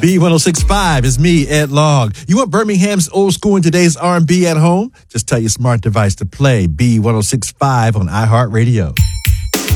B1065 is me, Ed Long. You want Birmingham's old school and today's R&B at home? Just tell your smart device to play B1065 on iHeartRadio.